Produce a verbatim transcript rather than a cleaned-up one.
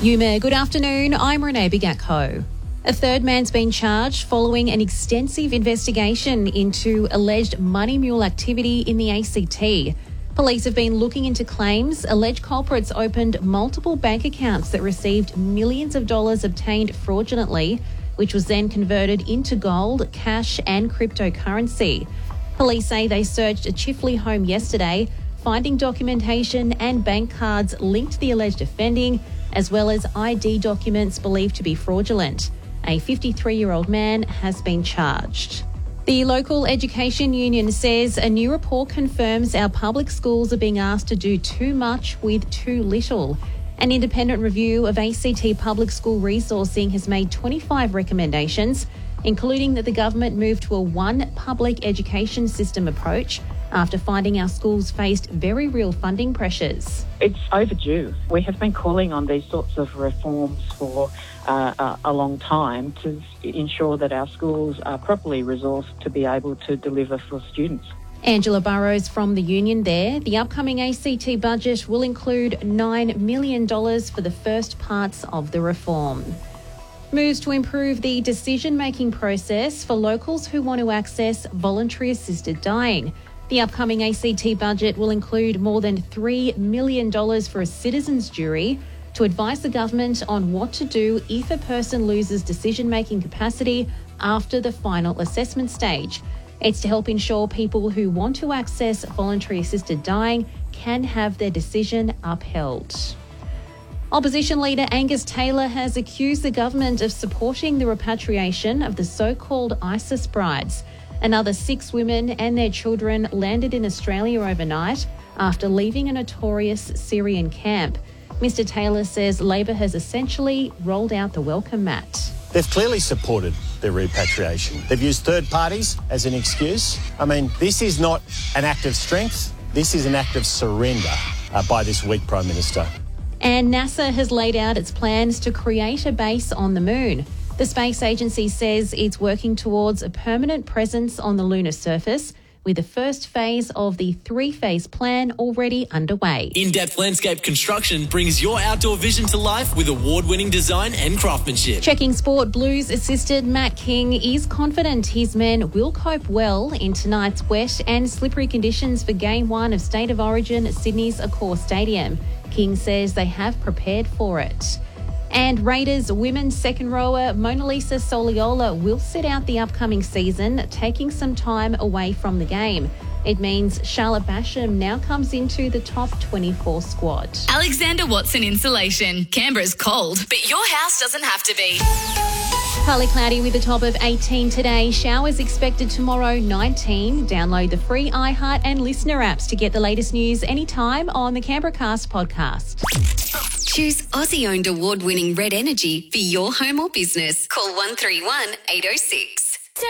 Yuma, good afternoon. I'm Renee Bigatko. A third man's been charged following an extensive investigation into alleged money mule activity in the A C T. Police have been looking into claims alleged culprits opened multiple bank accounts that received millions of dollars obtained fraudulently, which was then converted into gold, cash and cryptocurrency. Police say they searched a Chifley home yesterday, finding documentation and bank cards linked to the alleged offending, as well as I D documents believed to be fraudulent. A fifty-three-year-old man has been charged. The local education union says a new report confirms our public schools are being asked to do too much with too little. An independent review of A C T public school resourcing has made twenty-five recommendations, including that the government move to a one public education system approach after finding our schools faced very real funding pressures. It's overdue. We have been calling on these sorts of reforms for uh, a, a long time to ensure that our schools are properly resourced to be able to deliver for students. Angela Burrows from the union there. The upcoming A C T budget will include nine million dollars for the first parts of the reform. Moves to improve the decision-making process for locals who want to access voluntary assisted dying. The upcoming A C T budget will include more than three million dollars for a citizens' jury to advise the government on what to do if a person loses decision-making capacity after the final assessment stage. It's to help ensure people who want to access voluntary assisted dying can have their decision upheld. Opposition leader Angus Taylor has accused the government of supporting the repatriation of the so-called ISIS brides. Another six women and their children landed in Australia overnight after leaving a notorious Syrian camp. Mister Taylor says Labor has essentially rolled out the welcome mat. They've clearly supported their repatriation. They've used third parties as an excuse. I mean, this is not an act of strength. This is an act of surrender uh, by this weak Prime Minister. And NASA has laid out its plans to create a base on the moon. The space agency says it's working towards a permanent presence on the lunar surface, with the first phase of the three-phase plan already underway. In-depth landscape construction brings your outdoor vision to life with award-winning design and craftsmanship. Checking sport, Blues assistant Matt King is confident his men will cope well in tonight's wet and slippery conditions for Game one of State of Origin at Sydney's Accor Stadium. King says they have prepared for it. And Raiders women's second rower Mona Lisa Soliola will sit out the upcoming season, taking some time away from the game. It means Charlotte Basham now comes into the top twenty-four squad. Alexander Watson Insulation. Canberra's cold, but your house doesn't have to be. Partly cloudy with a top of eighteen today. Showers expected tomorrow, nineteen. Download the free iHeart and Listener apps to get the latest news anytime on the Canberra Cast podcast. Choose Aussie-owned award-winning Red Energy for your home or business. Call one three one, eight oh six.